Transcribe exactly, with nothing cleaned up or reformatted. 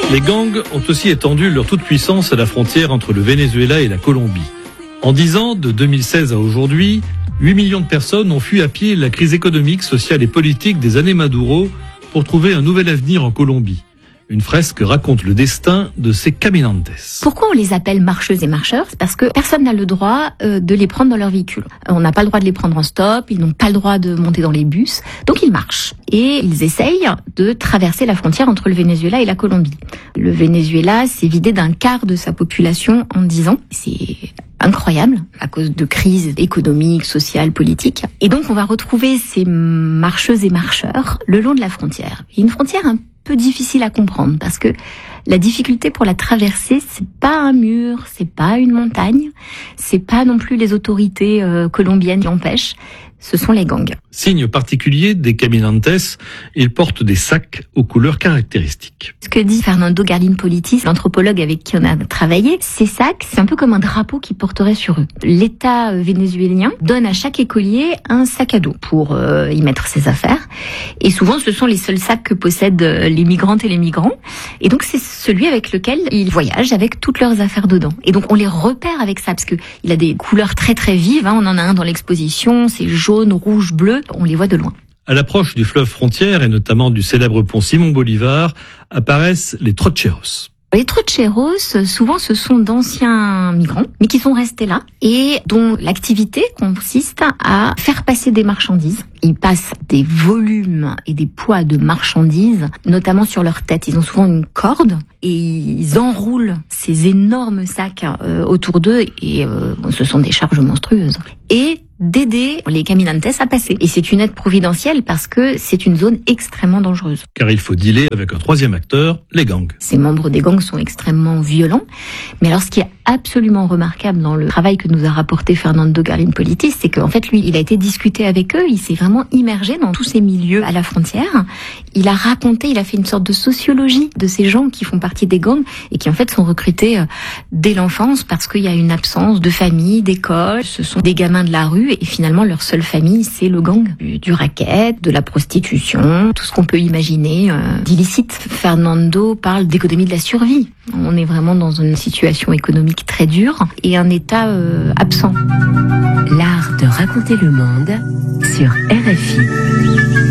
Les gangs ont aussi étendu leur toute-puissance à la frontière entre le Venezuela et la Colombie. En dix ans, de deux mille seize à aujourd'hui, huit millions de personnes ont fui à pied la crise économique, sociale et politique des années Maduro pour trouver un nouvel avenir en Colombie. Une fresque raconte le destin de ces caminantes. Pourquoi on les appelle marcheuses et marcheurs ? C'est parce que personne n'a le droit euh, de les prendre dans leur véhicule. On n'a pas le droit de les prendre en stop, ils n'ont pas le droit de monter dans les bus, donc ils marchent. Et ils essayent de traverser la frontière entre le Venezuela et la Colombie. Le Venezuela s'est vidé d'un quart de sa population en dix ans. C'est incroyable, à cause de crises économiques, sociales, politiques. Et donc on va retrouver ces marcheuses et marcheurs le long de la frontière. Et une frontière un peu difficile à comprendre parce que la difficulté pour la traverser, c'est pas un mur, c'est pas une montagne, c'est pas non plus les autorités euh, colombiennes qui empêchent, ce sont les gangs. Signe particulier des caminantes, ils portent des sacs aux couleurs caractéristiques. Ce que dit Fernando Garlin-Politis, l'anthropologue avec qui on a travaillé, ces sacs, c'est un peu comme un drapeau qu'ils porteraient sur eux. L'État vénézuélien donne à chaque écolier un sac à dos pour euh, y mettre ses affaires. Et souvent, ce sont les seuls sacs que possèdent les migrantes et les migrants. Et donc, c'est celui avec lequel ils voyagent avec toutes leurs affaires dedans. Et donc, on les repère avec ça, parce que il a des couleurs très très vives. Hein. On en a un dans l'exposition, c'est jaune, rouge, bleu. On les voit de loin. À l'approche du fleuve frontière, et notamment du célèbre pont Simon Bolivar, apparaissent les trocheros. Les trocheros, souvent, ce sont d'anciens migrants, mais qui sont restés là et dont l'activité consiste à faire passer des marchandises. Ils passent des volumes et des poids de marchandises, notamment sur leur tête. Ils ont souvent une corde et ils enroulent ces énormes sacs euh, autour d'eux et euh, ce sont des charges monstrueuses. Et d'aider les caminantes à passer. Et c'est une aide providentielle parce que c'est une zone extrêmement dangereuse. Car il faut dealer avec un troisième acteur, les gangs. Ces membres des gangs sont extrêmement violents. Mais alors ce qui est absolument remarquable dans le travail que nous a rapporté Fernando Garlin-Politis, c'est qu'en fait lui, il a été discuté avec eux, il s'est vraiment immergé dans tous ces milieux à la frontière. Il a raconté, il a fait une sorte de sociologie de ces gens qui font partie des gangs et qui en fait sont recrutés dès l'enfance parce qu'il y a une absence de famille, d'école. Ce sont des gamins de la rue et finalement leur seule famille c'est le gang. Du, du racket, de la prostitution, tout ce qu'on peut imaginer euh, d'illicite. Fernando parle d'économie de la survie. On est vraiment dans une situation économique très dure et un État euh, absent. L'art de raconter le monde sur R F I.